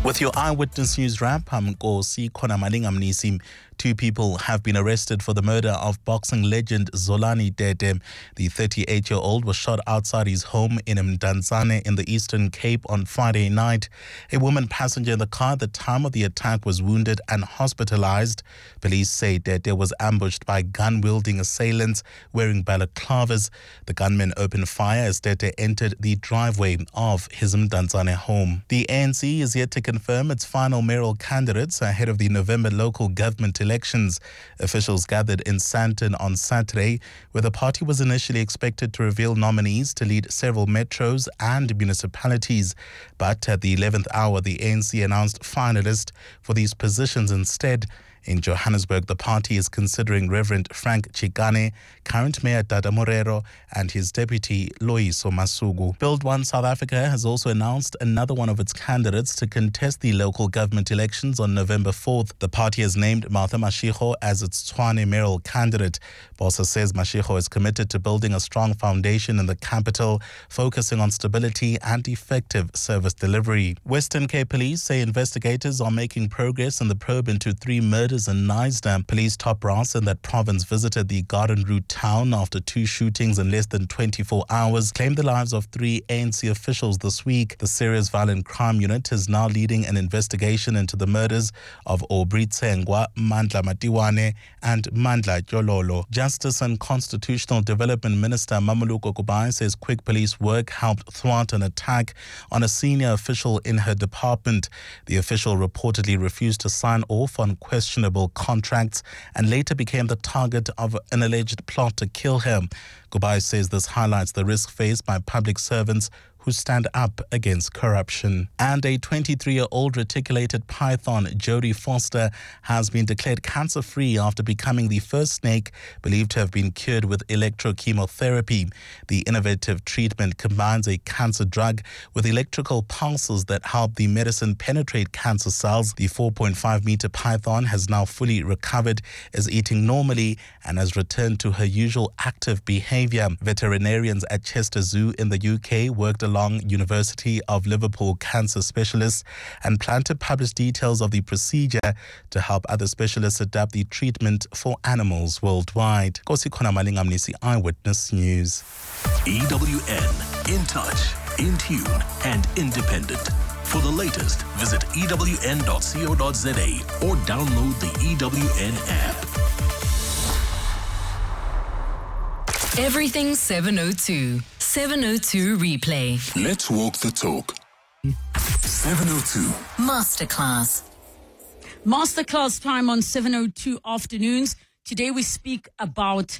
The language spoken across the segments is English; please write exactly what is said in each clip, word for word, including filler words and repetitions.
With your Eyewitness News wrap, I'm Nkosi Khonamalinga Mnisi. Two people have been arrested for the murder of boxing legend Zolani Dede. The thirty-eight-year-old was shot outside his home in Mdantsane in the Eastern Cape on Friday night. A woman passenger in the car at the time of the attack was wounded and hospitalized. Police say Dede was ambushed by gun-wielding assailants wearing balaclavas. The gunmen opened fire as Dede entered the driveway of his Mdantsane home. The A N C is yet to confirm its final mayoral candidates ahead of the November local government elections. Officials gathered in Sandton on Saturday, where the party was initially expected to reveal nominees to lead several metros and municipalities. But at the eleventh hour, the A N C announced finalists for these positions instead. In Johannesburg, the party is considering Reverend Frank Chikane, current Mayor Dada Morero, and his deputy Loyiso Masuku. Build One South Africa has also announced another one of its candidates to contest the local government elections on November fourth. The party has named Martha Mashego as its Tshwane mayoral candidate. Bossa says Mashego is committed to building a strong foundation in the capital, focusing on stability and effective service delivery. Western Cape Police say investigators are making progress in the probe into three murders in Knysna. Police top brass in that province visited the Garden Route town after two shootings in less than twenty-four hours claimed the lives of three A N C officials this week. The Serious Violent Crime Unit is now leading an investigation into the murders of Aubrey Tsengwa, Mandla Matiwane, and Mandla Jololo. Justice and Constitutional Development Minister Mamuluko Kubai says quick police work helped thwart an attack on a senior official in her department. The official reportedly refused to sign off on questionable contracts and later became the target of an alleged plot to kill him. Kubai says this highlights the risk faced by public servants who stand up against corruption. And a twenty-three-year-old reticulated python, Jodie Foster, has been declared cancer-free after becoming the first snake believed to have been cured with electrochemotherapy. The innovative treatment combines a cancer drug with electrical pulses that help the medicine penetrate cancer cells. The four point five meter python has now fully recovered, is eating normally, and has returned to her usual active behavior. Veterinarians at Chester Zoo in the U K worked along University of Liverpool cancer specialists and plan to publish details of the procedure to help other specialists adapt the treatment for animals worldwide. Nkosi Khonamalinga Mnisi, Eyewitness News. E W N, in touch, in tune, and independent. For the latest, visit E W N dot co dot za or download the E W N app. Everything seven oh two. seven oh two replay. Let's walk the talk. seven oh two. Masterclass. Masterclass time on seven oh two afternoons. Today we speak about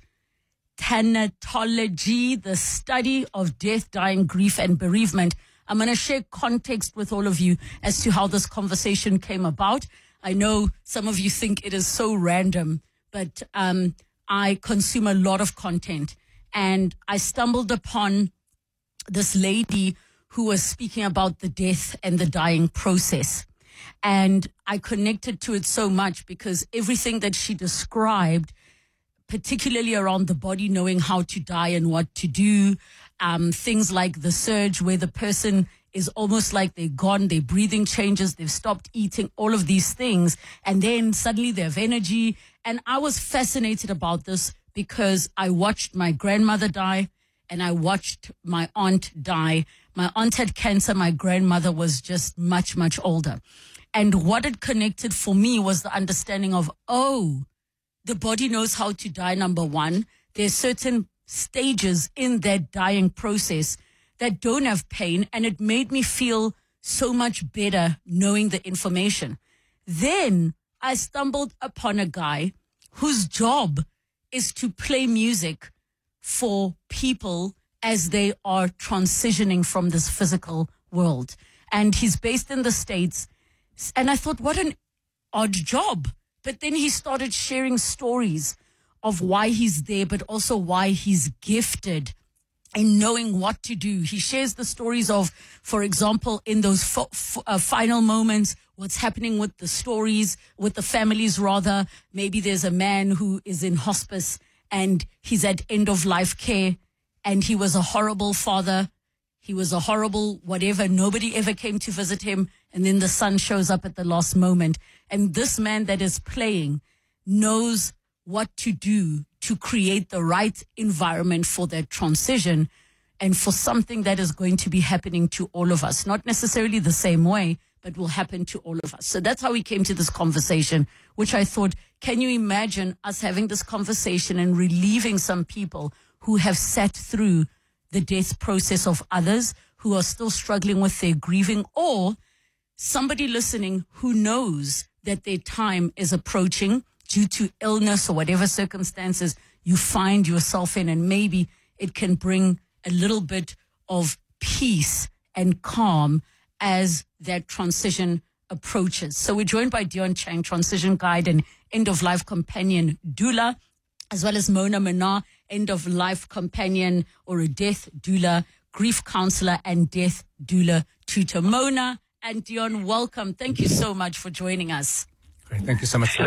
thanatology, the study of death, dying, grief, and bereavement. I'm going to share context with all of you as to how this conversation came about. I know some of you think it is so random, but um, I consume a lot of content. And I stumbled upon this lady who was speaking about the death and the dying process. And I connected to it so much because everything that she described, particularly around the body knowing how to die and what to do, um, things like the surge where the person is almost like they're gone, their breathing changes, they've stopped eating, all of these things. And then suddenly they have energy. And I was fascinated about this because I watched my grandmother die and I watched my aunt die. My aunt had cancer. My grandmother was just much, much older. And what it connected for me was the understanding of, oh, the body knows how to die, number one. There's certain stages in that dying process that don't have pain. And it made me feel so much better knowing the information. Then I stumbled upon a guy whose job is to play music for people as they are transitioning from this physical world. And he's based in the States. And I thought, what an odd job. But then he started sharing stories of why he's there, but also why he's gifted in knowing what to do. He shares the stories of, for example, in those fo- f- uh, final moments, what's happening with the stories, with the families rather. Maybe there's a man who is in hospice and he's at end of life care and he was a horrible father. He was a horrible whatever. Nobody ever came to visit him. and then the sun shows up at the last moment. And this man that is playing knows what to do to create the right environment for that transition and for something that is going to be happening to all of us. Not necessarily the same way, but will happen to all of us. So that's how we came to this conversation, which I thought, can you imagine us having this conversation and relieving some people who have sat through the death process of others, who are still struggling with their grieving, or somebody listening who knows that their time is approaching due to illness or whatever circumstances you find yourself in, and maybe it can bring a little bit of peace and calm as that transition approaches. So we're joined by Deon Chang, transition guide and end-of-life companion doula, as well as Mona Minnaar, end-of-life companion or a death doula, grief counselor and death doula tutor. Mona and Deon, welcome. Thank you so much for joining us. Great. Thank you so much.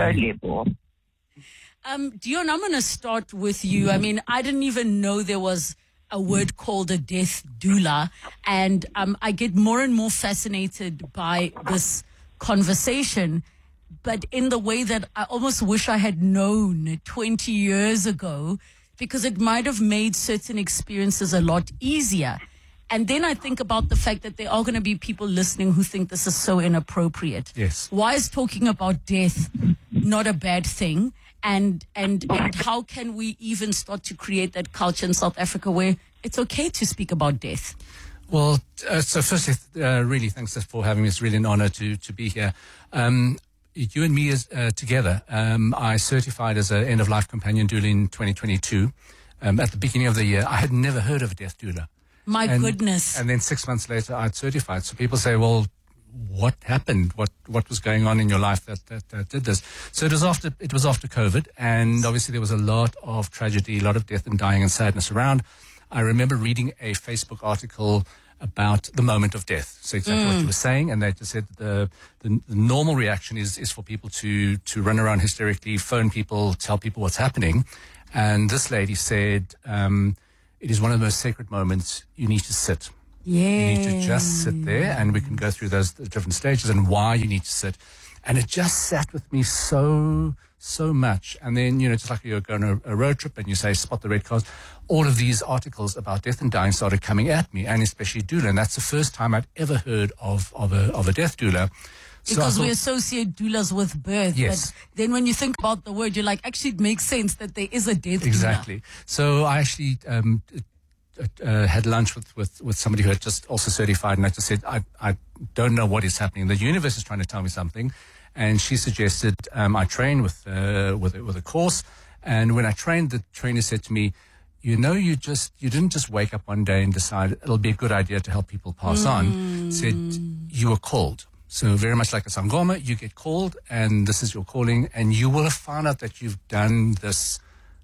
Um, Deon, I'm going to start with you. I mean, I didn't even know there was a word called a death doula, and um, I get more and more fascinated by this conversation, but in the way that I almost wish I had known twenty years ago, because it might have made certain experiences a lot easier. And then I think about the fact that there are going to be people listening who think this is so inappropriate. Yes. Why is talking about death not a bad thing? And, and, and how can we even start to create that culture in South Africa where it's okay to speak about death? Well, uh, so firstly, uh, really thanks for having me. It's really an honor to, to be here. Um, you and me is, uh, together, um, I certified as an end-of-life companion doula in twenty twenty-two. Um, at the beginning of the year, I had never heard of a death doula. My and, goodness. And then six months later, I'd certified. So people say, well, what happened? What what was going on in your life that, that, that did this? So it was after it was after COVID, and obviously there was a lot of tragedy, a lot of death and dying and sadness around. I remember reading a Facebook article about the moment of death. So exactly mm. what you were saying, and they just said the, the the normal reaction is is for people to to run around hysterically, phone people, tell people what's happening. And this lady said, um, it is one of the most sacred moments. You need to sit. Yeah. You need to just sit there, and we can go through those different stages and why you need to sit. And it just sat with me so, so much. And then, you know, just like you're going on a road trip and you say, spot the red cars, all of these articles about death and dying started coming at me, and especially doula. And that's the first time I'd ever heard of, of, a, of a death doula. Because so we associate doulas with birth. Yes. But then when you think about the word, you're like, actually, it makes sense that there is a death exactly. doula. So I actually um, uh, had lunch with, with, with somebody who had just also certified, and I just said, I, I don't know what is happening. The universe is trying to tell me something. And she suggested um, I train with, uh, with, with a course. And when I trained, the trainer said to me, you know, you just you didn't just wake up one day and decide it'll be a good idea to help people pass mm. on. Said you were called. So very much like a sangoma, you get called, and this is your calling, and you will have found out that you've done this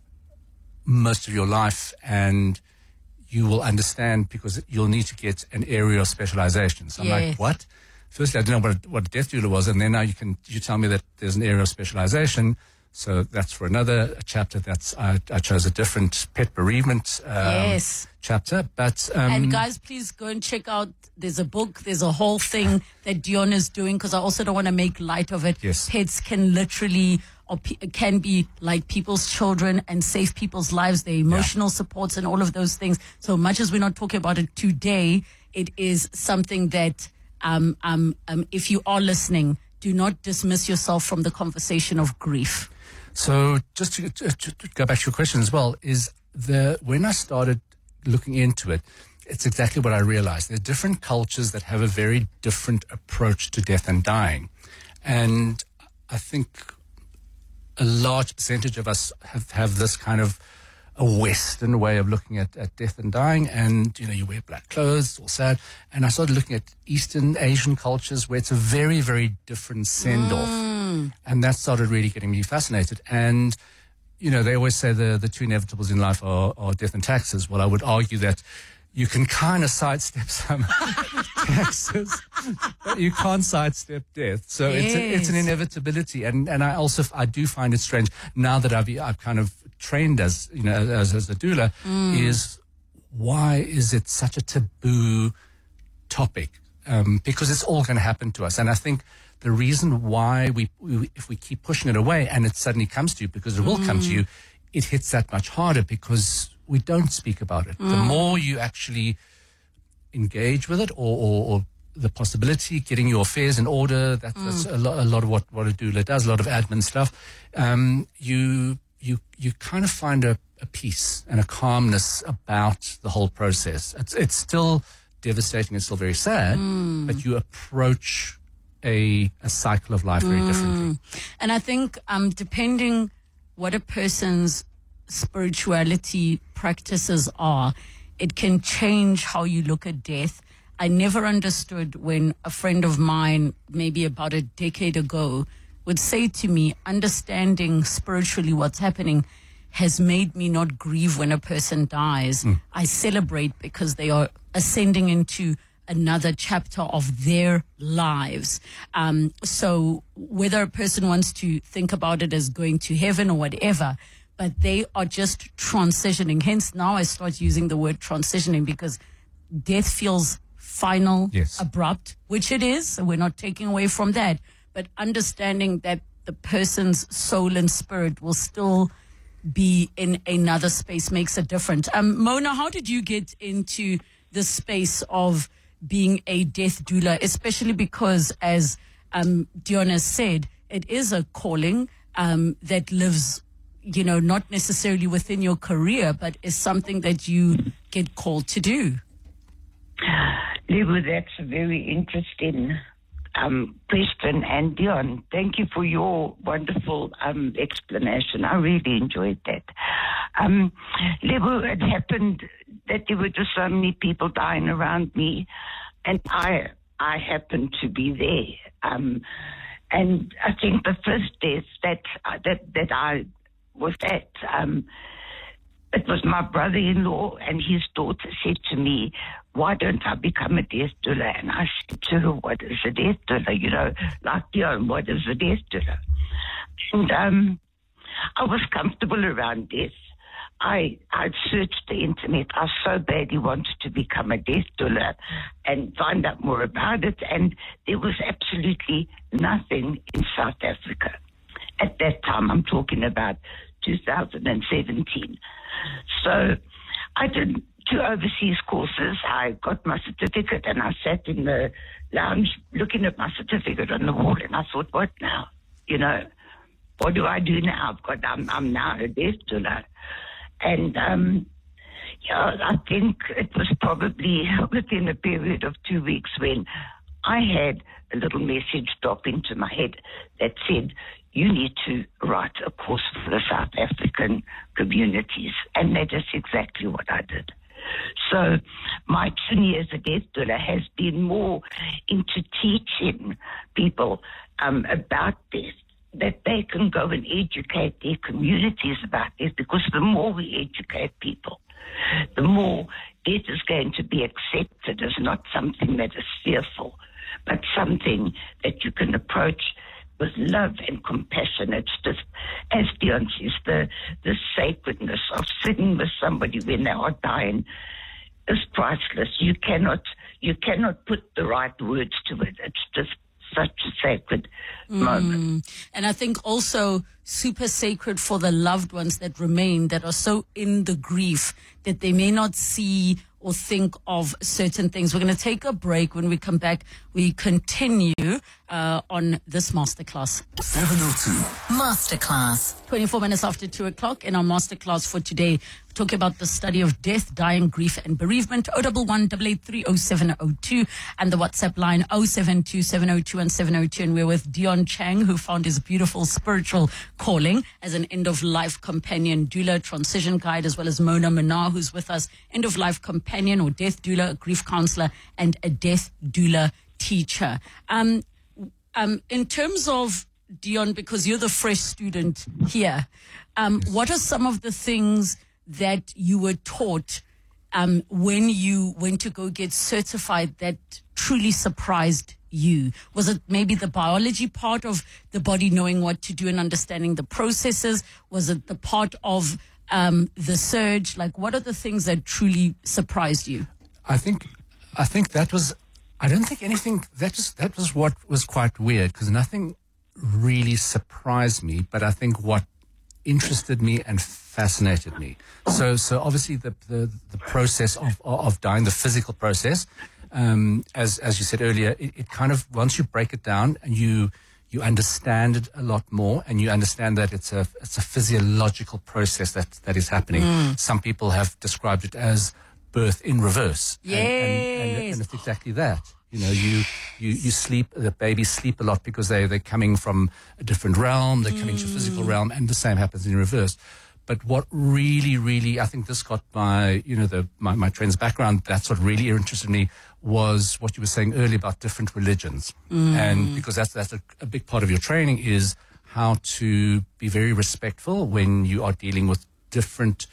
most of your life, and you will understand because you'll need to get an area of specialization. So I'm yes. like, what? Firstly, I didn't know what a, what a death doula was, and then now you can you tell me that there's an area of specialization. So that's for another chapter. That's I, I chose a different pet bereavement um, yes. chapter. But um, and guys, please go and check out. There's a book. There's a whole thing that Deon is doing, because I also don't want to make light of it. Yes. Pets can literally or pe- can be like people's children and save people's lives. Their emotional yeah. supports and all of those things. So much as we're not talking about it today, it is something that um, um, um, if you are listening, do not dismiss yourself from the conversation of grief. So just to, to, to go back to your question as well, is the when I started looking into it, it's exactly what I realized. There are different cultures that have a very different approach to death and dying. And I think a large percentage of us have, have this kind of a Western way of looking at, at death and dying. And, you know, you wear black clothes, it's all sad. And I started looking at Eastern Asian cultures where it's a very, very different send-off. Mm. And that started really getting me fascinated. And, you know, they always say the, the two inevitables in life are, are death and taxes. Well, I would argue that you can kind of sidestep some taxes, but you can't sidestep death. So yes. it's a, it's an inevitability. And, and I also, I do find it strange now that I've, I've kind of trained as, you know, as, as a doula, mm. is why is it such a taboo topic? um, because it's all going to happen to us. And I think the reason why we, we, if we keep pushing it away and it suddenly comes to you, because it will mm. come to you, it hits that much harder because we don't speak about it. Mm. The more you actually engage with it, or, or, or the possibility, getting your affairs in order, that, mm. that's a, lo- a lot of what, what a doula does, a lot of admin stuff, um, you, you, you kind of find a, a peace and a calmness about the whole process. It's, it's still devastating, it's still very sad, mm. but you approach a, a cycle of life very mm. differently. And I think um, depending what a person's spirituality practices are, it can change how you look at death. I never understood when a friend of mine, maybe about a decade ago, would say to me, understanding spiritually what's happening has made me not grieve when a person dies. Mm. I celebrate because they are ascending into another chapter of their lives. Um, so whether a person wants to think about it as going to heaven or whatever, but they are just transitioning. Hence now I start using the word transitioning because death feels final, yes. abrupt, which it is. So we're not taking away from that, but understanding that the person's soul and spirit will still be in another space makes a difference. Um, Mona, how did you get into the space of being a death doula, especially because, as um, Dion has said, it is a calling um, that lives, you know, not necessarily within your career, but is something that you get called to do? Lebo, that's a very interesting um, question. And Dion, thank you for your wonderful um, explanation. I really enjoyed that. Um, Lebo, it happened that there were just so many people dying around me, and I I happened to be there. Um, and I think the first death that uh, that that I was at, um, it was my brother-in-law, and his daughter said to me, why don't I become a death doula? And I said to her, what is a death doula? You know, like Dion, what is a death doula? And um, I was comfortable around death. I I searched the internet. I so badly wanted to become a death doula and find out more about it. And there was absolutely nothing in South Africa. At that time, I'm talking about two thousand seventeen. So I did two overseas courses. I got my certificate and I sat in the lounge looking at my certificate on the wall, and I thought, what now? You know, what do I do now? I've got, I'm, I'm now a death doula. And um, yeah, I think it was probably within a period of two weeks when I had a little message drop into my head that said, you need to write a course for the South African communities. And that is exactly what I did. So my journey as a death doula has been more into teaching people um, about death, that they can go and educate their communities about this, because the more we educate people, the more death is going to be accepted as not something that is fearful, but something that you can approach with love and compassion. It's just, as Dion says, the, the sacredness of sitting with somebody when they are dying is priceless. You cannot, you cannot put the right words to it. It's just such a sacred mm. moment. And I think also super sacred for the loved ones that remain, that are so in the grief that they may not see or think of certain things. We're going to take a break. When we come back, we continue uh, on this masterclass. seven oh two Masterclass. twenty-four minutes after two o'clock in our masterclass for today, talking about the study of death, dying, grief and bereavement. oh one one, eight eight three, oh seven oh two and the WhatsApp line oh seven two, seven oh two and seven oh two. And we're with Dion Chang, who found his beautiful spiritual calling as an end-of-life companion doula, transition guide, as well as Mona Manar, who's with us, end-of-life companion or death doula, a grief counselor and a death doula teacher. Um, um, in terms of Dion, because you're the fresh student here, um, what are some of the things that you were taught um, when you went to go get certified that truly surprised you? Was it maybe the biology part of the body knowing what to do and understanding the processes? Was it the part of um, the surge? Like, what are the things that truly surprised you? I think, I think that was, I don't think anything, that was, that was what was quite weird, because nothing really surprised me, but I think what interested me and fascinated me. So, so obviously the, the, the process of, of dying, the physical process, um, as, as you said earlier, it, it kind of, once you break it down and you, you understand it a lot more, and you understand that it's a, it's a physiological process that, that is happening. Mm. Some people have described it as birth in reverse. Yes. And, and, and, and it's exactly that. You know, you, you, you sleep, the babies sleep a lot because they, they're coming from a different realm, they're coming mm. to a physical realm, and the same happens in reverse. But what really, really, I think this got my, you know, the, my, my trans background, that's what really interested me, was what you were saying earlier about different religions. Mm. And because that's, that's a, a big part of your training, is how to be very respectful when you are dealing with different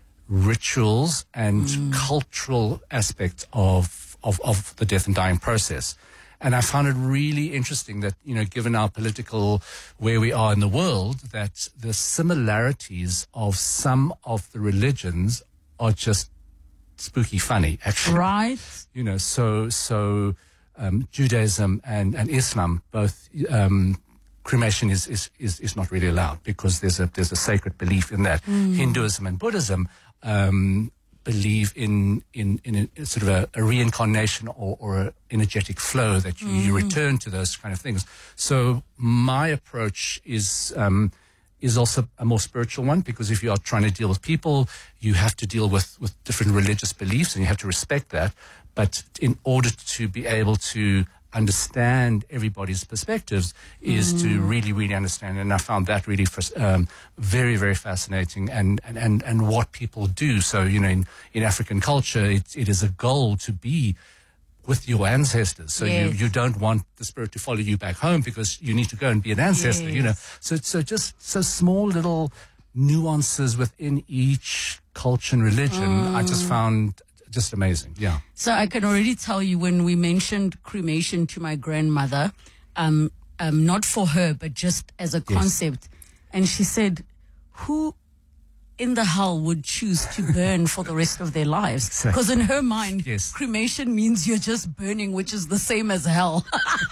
rituals and mm. cultural aspects of, of, of the death and dying process. And I found it really interesting that, you know, given our political, where we are in the world, that the similarities of some of the religions are just spooky funny, actually. Right. You know, so, so, um, Judaism and, and Islam, both, um, cremation is, is, is, is not really allowed, because there's a, there's a sacred belief in that. Mm. Hinduism and Buddhism, um, believe in, in, in a, sort of a, a reincarnation or, or an energetic flow that you, mm. you return to those kind of things. So my approach is, um, is also a more spiritual one, because if you are trying to deal with people, you have to deal with, with different religious beliefs, and you have to respect that. But in order to be able to understand everybody's perspectives is mm. to really, really understand. And I found that really um, very, very fascinating, and, and, and, and what people do. So, you know, in, in African culture, it, it is a goal to be with your ancestors. So yes. you, you don't want the spirit to follow you back home, because you need to go and be an ancestor, yes. you know. So, so just so small little nuances within each culture and religion, mm. I just found just amazing. Yeah. So I can already tell you, when we mentioned cremation to my grandmother, um, um, not for her, but just as a concept, yes. and she said, who in the hell would choose to burn for the rest of their lives? Because in her mind, yes. cremation means you're just burning, which is the same as hell.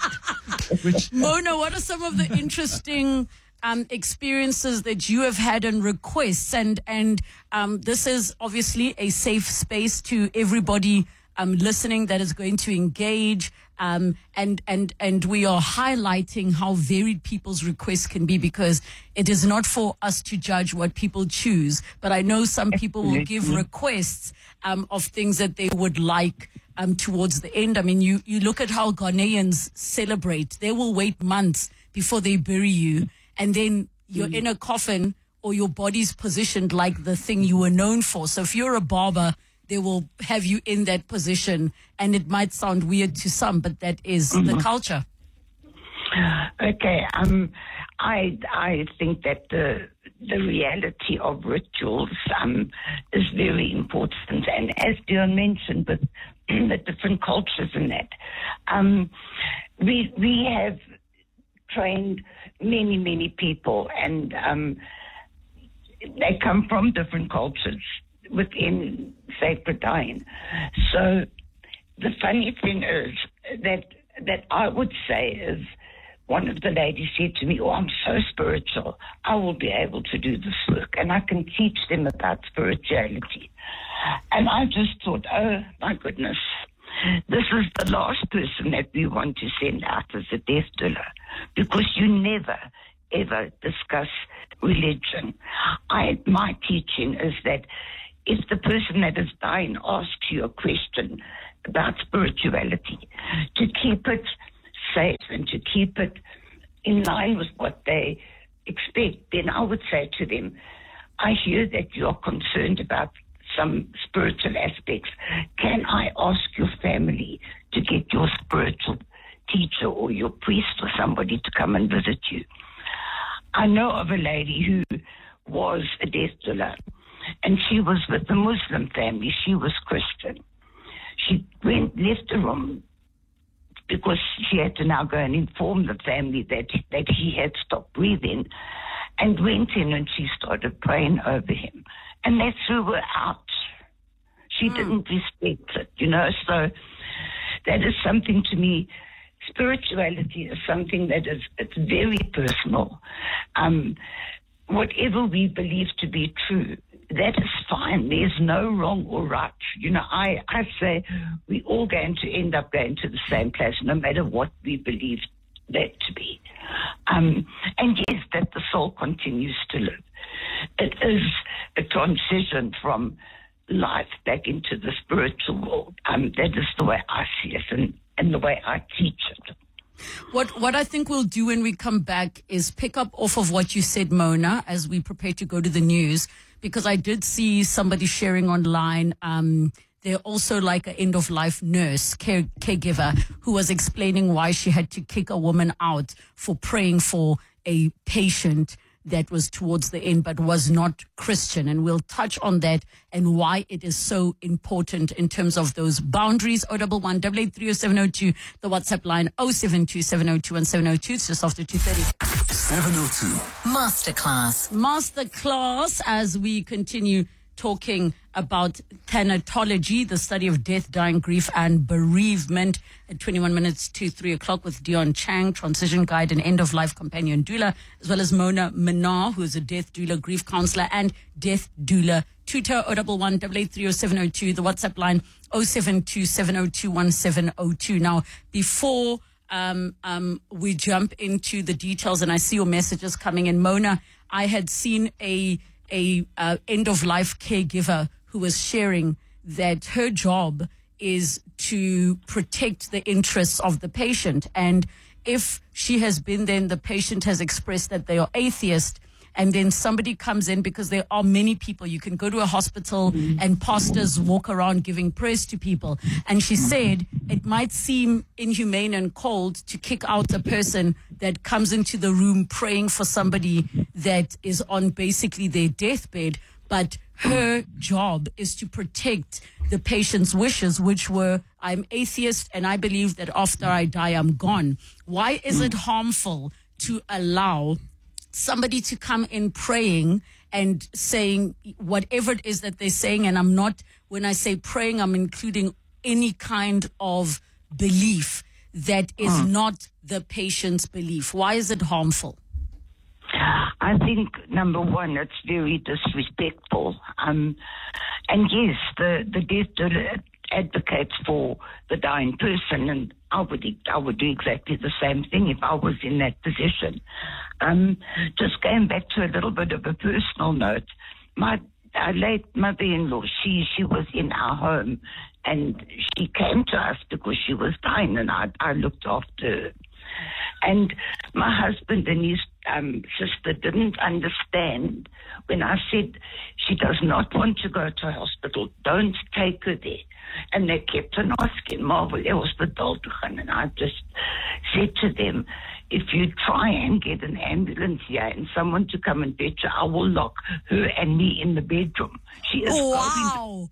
which, Mona, what are some of the interesting um, experiences that you have had and requests? And, and um, this is obviously a safe space to everybody um, listening that is going to engage. Um, and, and, and we are highlighting how varied people's requests can be, because it is not for us to judge what people choose. But I know some people will give requests, um, of things that they would like, um, towards the end. I mean, you, you look at how Ghanaians celebrate. They will wait months before they bury you. And then you're in a coffin, or your body's positioned like the thing you were known for. So if you're a barber, they will have you in that position, and it might sound weird to some, but that is mm-hmm. the culture. Okay, um, I I think that the the reality of rituals um is very important, and as Dion mentioned, with the different cultures in that, um, we we have trained many many people, and um, they come from different cultures within sacred dying. So the funny thing is that that I would say is, one of the ladies said to me, oh, I'm so spiritual, I will be able to do this work, and I can teach them about spirituality. And I just thought, oh my goodness, this is the last person that we want to send out as a death doula, because you never ever discuss religion. I my teaching is that if the person that is dying asks you a question about spirituality, to keep it safe and to keep it in line with what they expect, then I would say to them, I hear that you're concerned about some spiritual aspects. Can I ask your family to get your spiritual teacher or your priest or somebody to come and visit you? I know of a lady who was a death doula, and she was with a Muslim family. She was Christian. She went, left the room because she had to now go and inform the family that, that he had stopped breathing, and went in and she started praying over him. And they threw her out. She mm. didn't respect it, you know. So that is something to me. Spirituality is something that is it's very personal. Um, whatever we believe to be true, that is fine. There's no wrong or right. You know, I, I say we all going to end up going to the same place, no matter what we believe that to be. Um, and yes, that the soul continues to live. It is a transition from life back into the spiritual world. Um, that is the way I see it and, and the way I teach it. What what I think we'll do when we come back is pick up off of what you said, Mona, as we prepare to go to the news, because I did see somebody sharing online. Um, they're also like an end-of-life nurse, care, caregiver, who was explaining why she had to kick a woman out for praying for a patient that was towards the end but was not Christian. And we'll touch on that and why it is so important in terms of those boundaries. oh one one, eight eight three oh seven oh two, the WhatsApp line oh seven two, seven oh two, one seven oh two. It's just after two thirty. seven oh two. Masterclass. Masterclass as we continue talking about thanatology, the study of death, dying, grief, and bereavement at twenty-one minutes to three o'clock with Dion Chang, transition guide and end-of-life companion doula, as well as Mona Minnaar, who is a death doula, grief counselor, and death doula tutor. oh one one, eight eight three oh seven oh two, the WhatsApp line oh seven two, seven oh two, one seven oh two. Now, before um, um, we jump into the details, and I see your messages coming in, Mona, I had seen a a uh, end-of-life caregiver who was sharing that her job is to protect the interests of the patient. And if she has been then, the patient has expressed that they are atheist, and then somebody comes in, because there are many people, you can go to a hospital mm-hmm. and pastors walk around giving prayers to people. And she said it might seem inhumane and cold to kick out a person that comes into the room praying for somebody that is on basically their deathbed, but her job is to protect the patient's wishes, which were, I'm atheist and I believe that after I die, I'm gone. Why is it harmful to allow somebody to come in praying and saying whatever it is that they're saying? And I'm not, when I say praying, I'm including any kind of belief that is Hmm. not the patient's belief. Why is it harmful? I think, number one, it's very disrespectful. Um, and yes, the, the death doula advocates for the dying person, and I would, I would do exactly the same thing if I was in that position. Um, just going back to a little bit of a personal note, my our late mother-in-law, she, she was in our home, and she came to us because she was dying, and I, I looked after her. And my husband and his um, sister didn't understand when I said she does not want to go to a hospital, don't take her there. And they kept on asking, Marvel, was betaald te gaan. And I just said to them, if you try and get an ambulance here and someone to come and fetch her, I will lock her and me in the bedroom. She is Wow.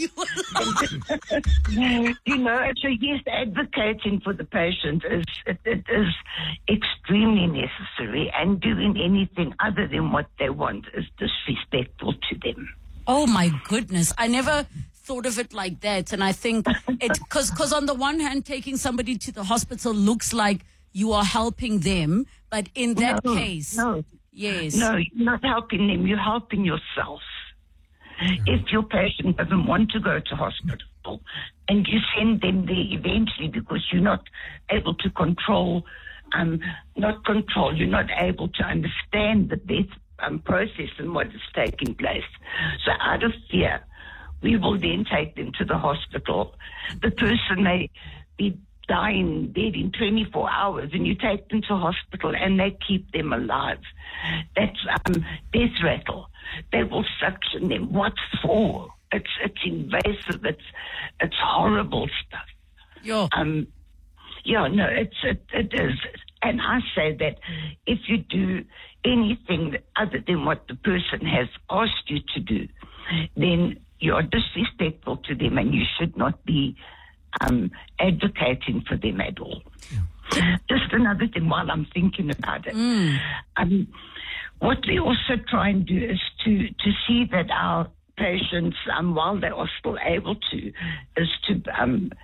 you know, so yes, advocating for the patient is it, it is extremely necessary, and doing anything other than what they want is disrespectful to them. Oh my goodness. I never thought of it like that. And I think it, cause, cause on the one hand, taking somebody to the hospital looks like you are helping them. But in that no, case, no, yes. no, you're not helping them. You're helping yourself. If your patient doesn't want to go to hospital and you send them there eventually because you're not able to control, um, not control, you're not able to understand the death um, process and what is taking place. So out of fear, we will then take them to the hospital. The person may be dying dead in twenty-four hours, and you take them to hospital and they keep them alive. That's um, death rattle. They will suction them. What for? It's it's invasive. It's it's horrible stuff. Yo. Um, yeah, no, it's it, it is. And I say that if you do anything other than what the person has asked you to do, then you're disrespectful to them, and you should not be um, advocating for them at all. Yeah. Just another thing while I'm thinking about it. Mm. Um, what we also try and do is to, to see that our patients, um, while they are still able to, is to um,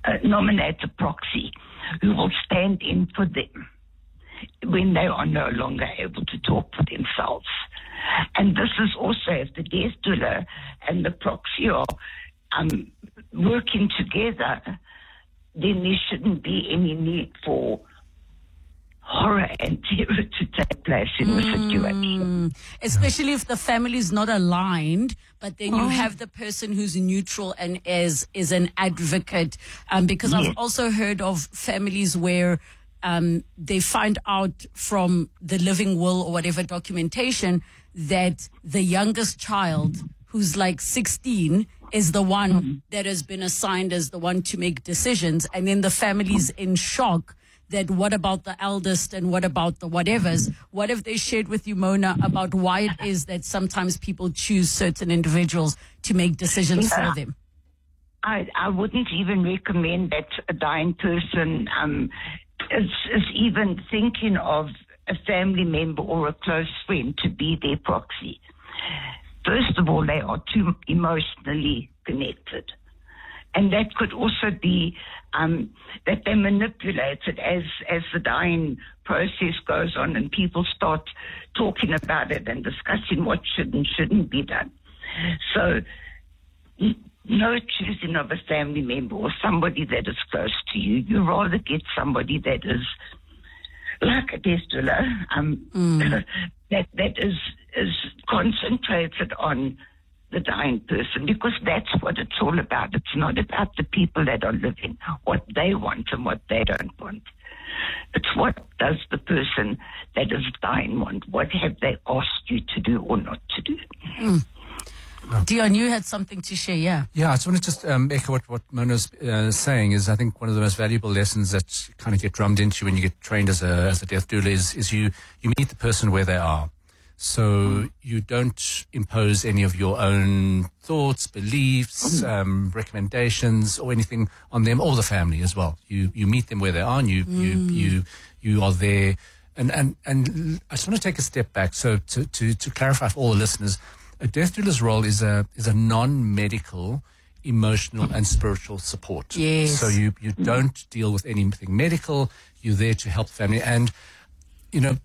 uh, nominate a proxy who will stand in for them when they are no longer able to talk for themselves. And this is also, if the death doula and the proxy are um, working together, then there shouldn't be any need for horror and terror to take place in the situation. Especially if the family is not aligned, but then you have the person who's neutral and is is an advocate. Um, because Yes. I've also heard of families where um, they find out from the living will or whatever documentation that the youngest child, who's like sixteen, is the one that has been assigned as the one to make decisions. And then the family's in shock that what about the eldest and what about the whatevers? What have they shared with you, Mona, about why it is that sometimes people choose certain individuals to make decisions Yeah. for them? I, I wouldn't even recommend that a dying person um, is, is even thinking of a family member or a close friend to be their proxy. First of all, they are too emotionally connected. And that could also be um, that they manipulate it as, as the dying process goes on and people start talking about it and discussing what should and shouldn't be done. So n- no choosing of a family member or somebody that is close to you. You rather get somebody that is like a death doula, um, that, that is, is concentrated on the dying person, because that's what it's all about. It's not about the people that are living, what they want and what they don't want. It's what does the person that is dying want? What have they asked you to do or not to do? Dion, you had something to share, yeah. Yeah, I just want to just um, echo what, what Mona's uh, saying is I think one of the most valuable lessons that kind of get drummed into when you get trained as a, as a death doula is, is you, you meet the person where they are. So you don't impose any of your own thoughts, beliefs, um, recommendations, or anything on them or the family as well. You you meet them where they are, and you you you you are there. And and and I just want to take a step back. So to to to clarify for all the listeners, a death doula's role is a is a non-medical, emotional and spiritual support. Yes. So you you don't deal with anything medical. You're there to help the family, and you know.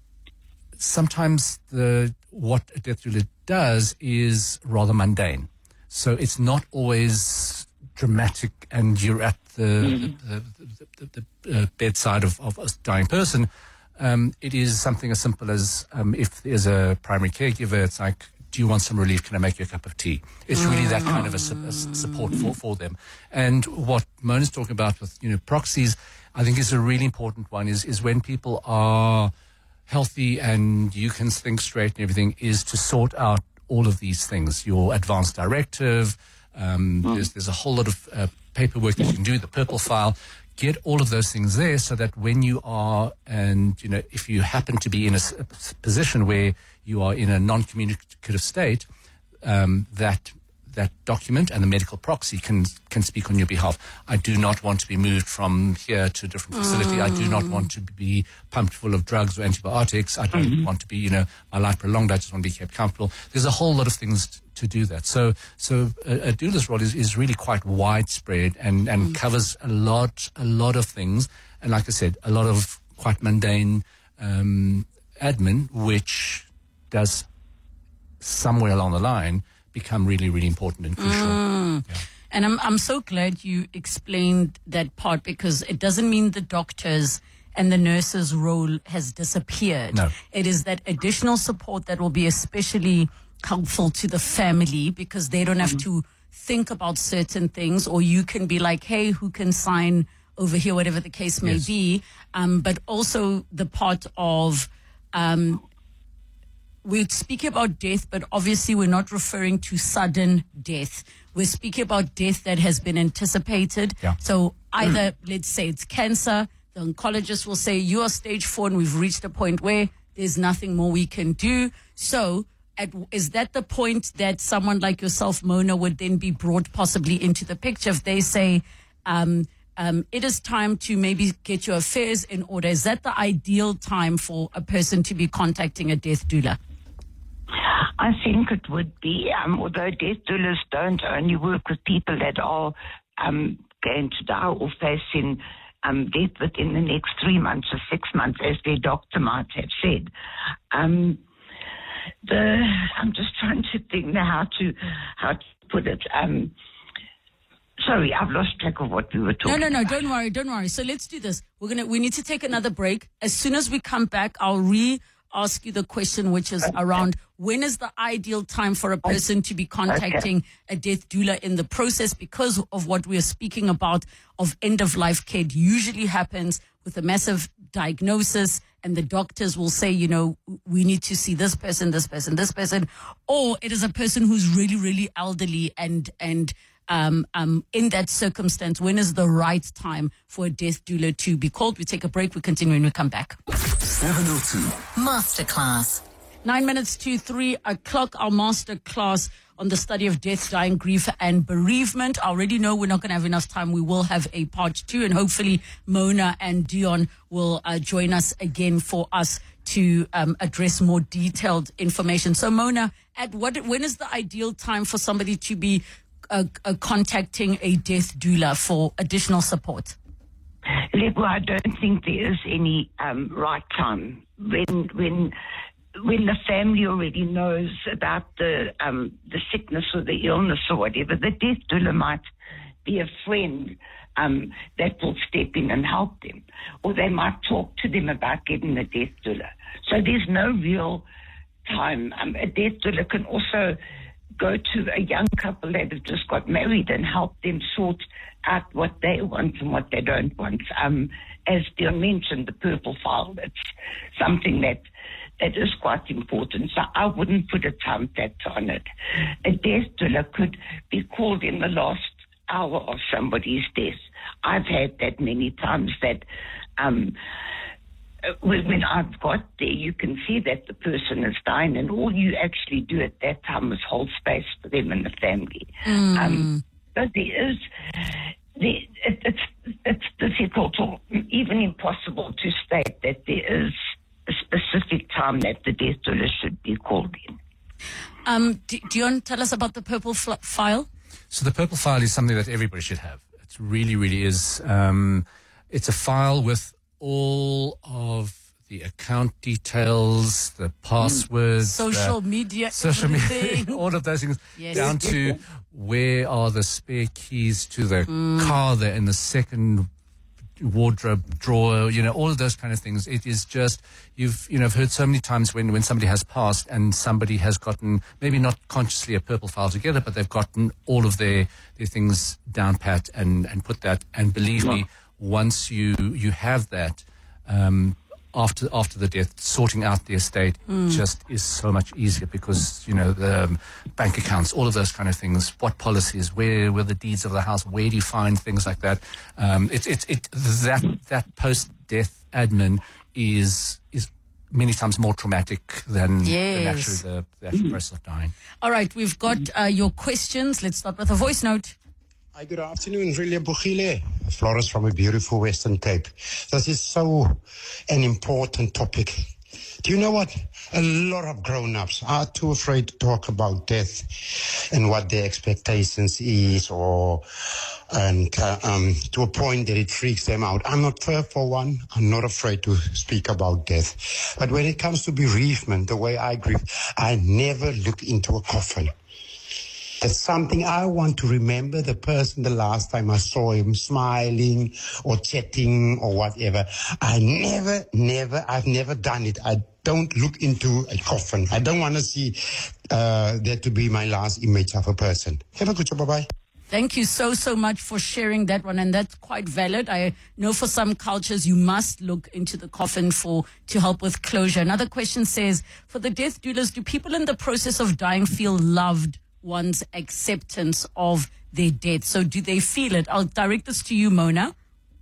Sometimes the what a death doula does is rather mundane. So it's not always dramatic and you're at the, mm-hmm. the, the, the, the uh, bedside of, of a dying person. Um, it is something as simple as um, if there's a primary caregiver, it's like, do you want some relief? Can I make you a cup of tea? It's really that kind of a, su- a support for, for them. And what Mona's talking about with, you know, proxies, I think is a really important one is, is when people are healthy and you can think straight and everything, is to sort out all of these things. Your advance directive, um, mm. there's, there's a whole lot of uh, paperwork that you can do, the purple file. Get all of those things there so that when you are, and, you know, if you happen to be in a, a position where you are in a non-communicative state, um, that that document and the medical proxy can can speak on your behalf. I do not want to be moved from here to a different facility. Mm. I do not want to be pumped full of drugs or antibiotics. I don't mm-hmm. want to be, you know, my life prolonged. I just want to be kept comfortable. There's a whole lot of things to, to do that. So so a, a doula's role is, is really quite widespread and, and mm. covers a lot, a lot of things. And like I said, a lot of quite mundane um, admin, which does somewhere along the line become really, really important and crucial. Mm. Yeah. And I'm I'm so glad you explained that part, because it doesn't mean the doctors and the nurses' role has disappeared. No. It is that additional support that will be especially helpful to the family, because they don't have mm-hmm. to think about certain things, or you can be like, hey, who can sign over here, whatever the case may yes. be. Um, but also the part of... Um, we're speaking about death, but obviously we're not referring to sudden death. We're speaking about death that has been anticipated. Yeah. So either, let's say it's cancer, the oncologist will say, you are stage four and we've reached a point where there's nothing more we can do. So at, is that the point that someone like yourself, Mona, would then be brought possibly into the picture if they say, um, um, it is time to maybe get your affairs in order? Is that the ideal time for a person to be contacting a death doula? I think it would be, um, although death doulas don't only work with people that are um, going to die or facing um, death within the next three months or six months, as their doctor might have said. Um, the I'm just trying to think now how to how to put it. Um, sorry, I've lost track of what we were talking. No, no, no. about. Don't worry, don't worry. So let's do this. We're gonna. We need to take another break. As soon as we come back, I'll re. ask you the question, which is around when is the ideal time for a person to be contacting okay. a death doula in the process, because of what we are speaking about of end-of-life care. It usually happens with a massive diagnosis, and the doctors will say, you know, we need to see this person, this person, this person, or it is a person who's really, really elderly and and Um, um, in that circumstance, when is the right time for a death doula to be called? We take a break. We continue when we come back. seven oh two Masterclass. Nine minutes to three o'clock. Our masterclass on the study of death, dying, grief, and bereavement. I already know we're not going to have enough time. We will have a part two, and hopefully Mona and Dion will uh, join us again for us to um, address more detailed information. So, Mona, at what when is the ideal time for somebody to be Uh, uh, contacting a death doula for additional support? Lebo, I don't think there is any um, right time. When when when the family already knows about the um, the sickness or the illness or whatever, the death doula might be a friend um, that will step in and help them, or they might talk to them about getting a death doula. So there's no real time. Um, a death doula can also go to a young couple that have just got married and help them sort out what they want and what they don't want. Um, as Dion mentioned, the purple file, it's something that that is quite important. So I wouldn't put a time factor on it. A death doula could be called in the last hour of somebody's death. I've had that many times that um, When, when I've got there, you can see that the person is dying, and all you actually do at that time is hold space for them and the family. Mm. Um, but there is, there, it, it's it's difficult or even impossible to state that there is a specific time that the death doula should be called in. Um, do, do you want to tell us about the purple fl- file? So the purple file is something that everybody should have. It really, really is. Um, it's a file with all of the account details, the passwords, social the media, social everything. media, all of those things, Yes. down to where are the spare keys to the Mm. car there in the second wardrobe drawer, you know, all of those kind of things. It is just, you've, you know, I've heard so many times when, when somebody has passed and somebody has gotten, maybe not consciously a purple file together, but they've gotten all of their, their things down pat and, and put that. And believe me, once you, you have that, um, after, after the death, sorting out the estate Mm. just is so much easier because, you know, the um, bank accounts, all of those kind of things, what policies, where were the deeds of the house, where do you find things like that? Um, it's, it's, it, that, that post-death admin is, is many times more traumatic than, Yes. than actually the, the actual process of dying. All right, we've got uh, your questions. Let's start with a voice note. Hi, good afternoon, Rilia Bugile. Flores from a beautiful Western Cape. This is so an important topic. Do you know what? A lot of grown-ups are too afraid to talk about death and what their expectations is, or and uh, um, to a point that it freaks them out. I'm not for, for one. I'm not afraid to speak about death. But when it comes to bereavement, the way I grieve, I never look into a coffin. It's something I want to remember the person the last time I saw him smiling or chatting or whatever. I never, never, I've never done it. I don't look into a coffin. I don't want to see uh, that to be my last image of a person. Have a good job. Bye-bye. Thank you so, so much for sharing that one. And that's quite valid. I know for some cultures, you must look into the coffin for to help with closure. Another question says, for the death doulas, do people in the process of dying feel loved one's acceptance of their death? So do they feel it? I'll direct this to you, Mona.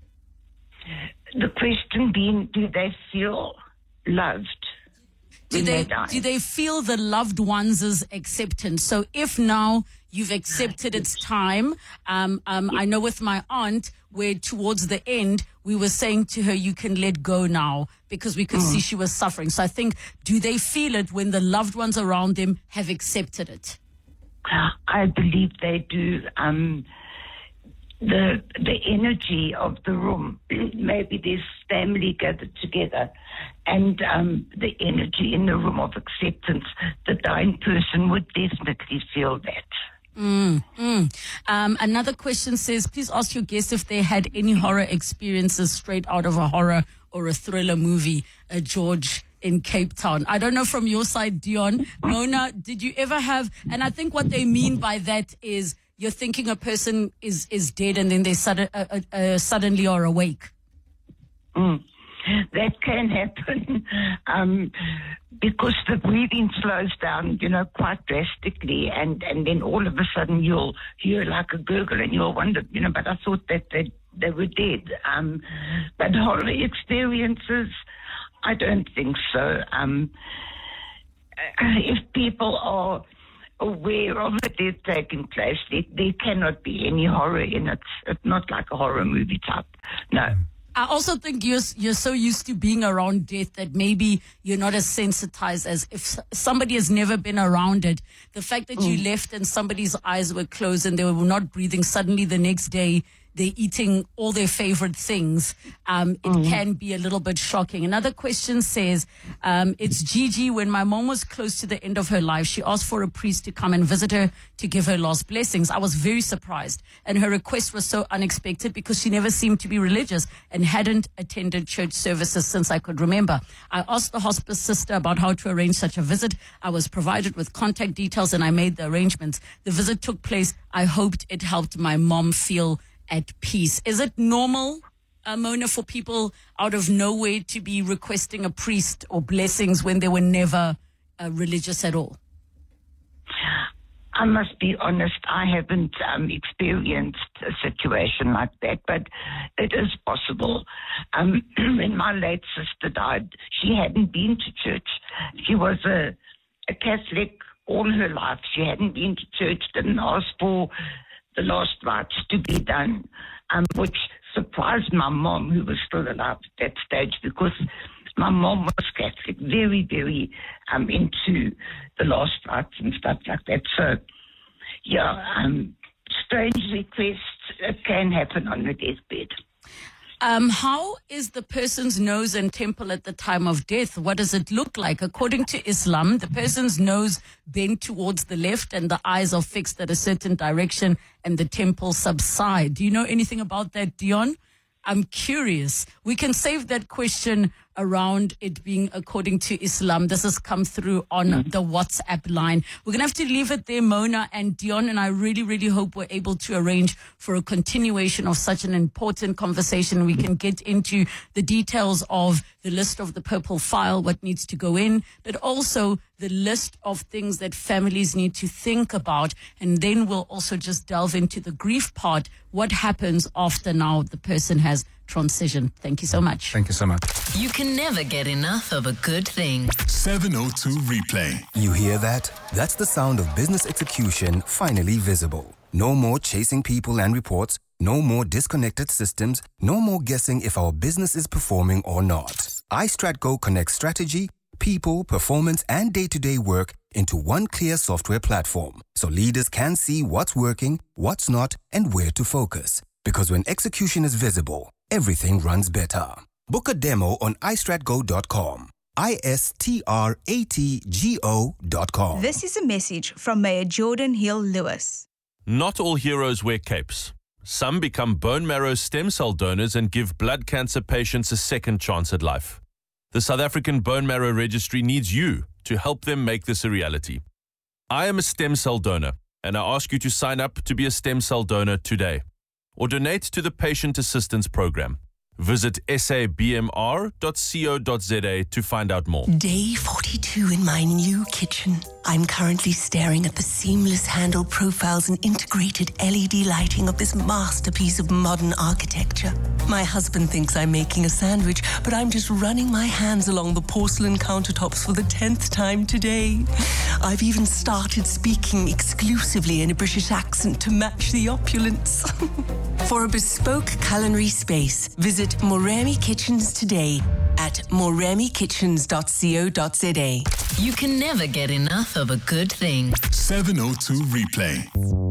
The question being, do they feel loved? Do they, do they feel the loved ones' acceptance? So if now you've accepted it's time, um, um, I know with my aunt, where towards the end, we were saying to her, you can let go now, because we could mm. see she was suffering. So I think, do they feel it when the loved ones around them have accepted it? I believe they do. Um, the the energy of the room. Maybe there's family gathered together, and um, the energy in the room of acceptance. The dying person would definitely feel that. Mm, mm. Um, another question says, please ask your guests if they had any horror experiences straight out of a horror or a thriller movie. Uh, George in Cape Town. I don't know from your side, Dion. Mona, did you ever have, and I think what they mean by that is you're thinking a person is, is dead and then they sudden, uh, uh, uh, suddenly are awake. Mm. That can happen um, because the breathing slows down, you know, quite drastically, and, and then all of a sudden you'll hear like a gurgle and you'll wonder, you know, but I thought that they, they were dead. Um, but horror experiences, I don't think so. Um, if people are aware of a death taking place, there, there cannot be any horror in it. It's not like a horror movie type. No. I also think you're you're so used to being around death that maybe you're not as sensitized as if somebody has never been around it. The fact that mm. you left and somebody's eyes were closed and they were not breathing, suddenly the next day they're eating all their favorite things. Um, it mm. can be a little bit shocking. Another question says, um, it's Gigi. When my mom was close to the end of her life, she asked for a priest to come and visit her to give her last blessings. I was very surprised. And her request was so unexpected because she never seemed to be religious and hadn't attended church services since I could remember. I asked the hospice sister about how to arrange such a visit. I was provided with contact details and I made the arrangements. The visit took place. I hoped it helped my mom feel at peace. Is it normal, uh, Mona, for people out of nowhere to be requesting a priest or blessings when they were never uh, religious at all? I must be honest, I haven't um, experienced a situation like that, but it is possible. Um, when my late sister died, she hadn't been to church. She was a, a Catholic all her life. She hadn't been to church, didn't ask for the last rites to be done, um, which surprised my mom, who was still alive at that stage, because my mom was Catholic, very, very um, into the last rites and stuff like that. So, yeah, um, strange requests, it can happen on the deathbed. Um, how is the person's nose and temple at the time of death? What does it look like? According to Islam, the person's nose bent towards the left and the eyes are fixed at a certain direction and the temple subside. Do you know anything about that, Dion? I'm curious. We can save that question around it being according to Islam. This has come through on mm. the WhatsApp line. We're going to have to leave it there, Mona and Dion, and I really, really hope we're able to arrange for a continuation of such an important conversation. We can get into the details of the list of the purple file, what needs to go in, but also the list of things that families need to think about. And then we'll also just delve into the grief part. What happens after now the person has transitioned? Thank you so much. Thank you so much. You can never get enough of a good thing. seven oh two Replay. You hear that? That's the sound of business execution finally visible. No more chasing people and reports. No more disconnected systems. No more guessing if our business is performing or not. iStratGo connects strategy, people, performance, and day-to-day work into one clear software platform, so leaders can see what's working, what's not, and where to focus. Because when execution is visible, everything runs better. Book a demo on i strat go dot com. I S T R A T G O dot com. This is a message from Mayor Jordan Hill Lewis. Not all heroes wear capes. Some become bone marrow stem cell donors and give blood cancer patients a second chance at life. The South African Bone Marrow Registry needs you to help them make this a reality. I am a stem cell donor, and I ask you to sign up to be a stem cell donor today, or donate to the Patient Assistance Program. Visit s a b m r dot co dot z a to find out more. Day forty-two in my new kitchen. I'm currently staring at the seamless handle profiles and integrated L E D lighting of this masterpiece of modern architecture. My husband thinks I'm making a sandwich, but I'm just running my hands along the porcelain countertops for the tenth time today. I've even started speaking exclusively in a British accent to match the opulence. For a bespoke culinary space, visit Moremi Kitchens today at moremi kitchens dot co dot z a. You can never get enough of a good thing. seven oh two Replay.